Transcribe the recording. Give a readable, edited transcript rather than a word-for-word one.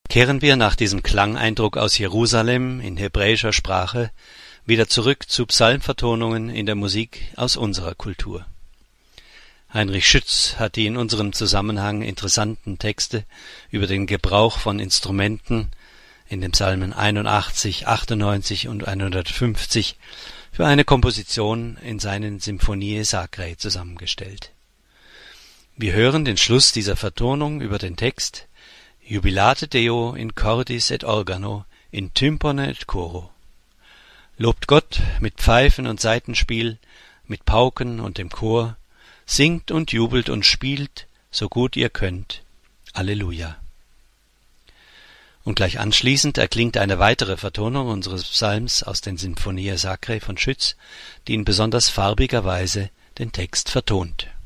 Kehren wir nach diesem Klangeindruck aus Jerusalem in hebräischer Sprache wieder zurück zu Psalmvertonungen in der Musik aus unserer Kultur. Heinrich Schütz hat die in unserem Zusammenhang interessanten Texte über den Gebrauch von Instrumenten in den Psalmen 81, 98 und 150 für eine Komposition in seinen Symphonie Sacrae zusammengestellt. Wir hören den Schluss dieser Vertonung über den Text Jubilate Deo in cordis et organo, in tympone et coro. Lobt Gott mit Pfeifen und Saitenspiel, mit Pauken und dem Chor, singt und jubelt und spielt, so gut ihr könnt. Alleluja. Und gleich anschließend erklingt eine weitere Vertonung unseres Psalms aus den Symphonie Sacrae von Schütz, die in besonders farbiger Weise den Text vertont.